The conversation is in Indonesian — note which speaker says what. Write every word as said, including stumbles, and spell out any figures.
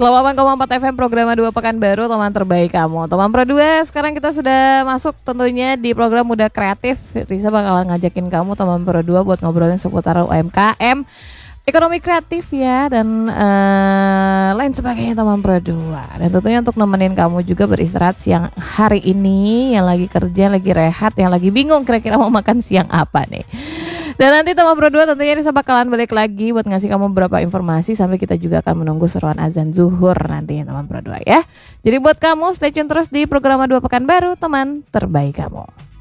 Speaker 1: delapan koma empat F M program dua Pekanbaru, teman terbaik kamu. Teman Pro dua, sekarang kita sudah masuk tentunya di program Muda Kreatif. Risa bakalan ngajakin kamu teman Pro dua buat ngobrolin seputar U M K M, ekonomi kreatif ya, dan uh, lain sebagainya teman Pro dua. Dan tentunya untuk nemenin kamu juga beristirahat siang hari ini, yang lagi kerja, lagi rehat, yang lagi bingung kira-kira mau makan siang apa nih. Dan nanti teman Pro dua tentunya Risa bakalan balik lagi buat ngasih kamu beberapa informasi, sambil kita juga akan menunggu seruan azan zuhur nantinya teman Pro dua ya. Jadi buat kamu stay tune terus di program dua Pekanbaru, teman terbaik kamu.